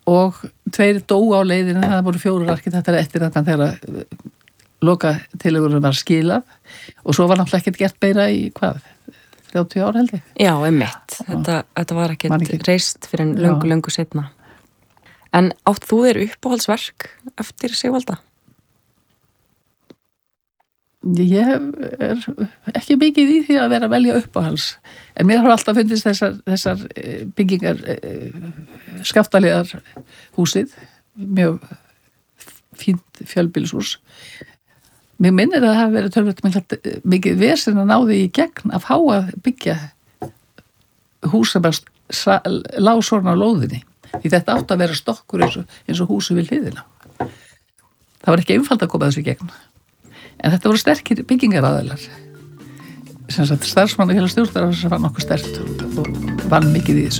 og 2 dóu á leiðinu, það voru 4 arkitektar eftir þetta þegar loka tillögunum var skilað og svo var náttúrulega ekkert gert meira í 30 ár held ég. Já, einmitt. Þetta var ekkert reist fyrir löngu seinna. En átt þú þér uppáhaldsverk eftir Sigvalda? Ég er ekki mikið í því að vera að velja uppáhalds, en mér har alltaf fundist þessar byggingar Skaftaliðar húsið, mjög fínt fjölbýlishús. Mér minnir að það hafi verið tölvöld mikið vesen að ná því í gegn að fá að byggja hús sem lá svona á lóðinni, því þetta átt að vera stokkur eins og húsið við hliðina. Það var ekki einfalt að koma þessu í gegn. En þetta voru sterkir byggingaraðilar. Starfsmannafélag Stjórnarráðs var nokkuð sterkt og vann mikið í þessu.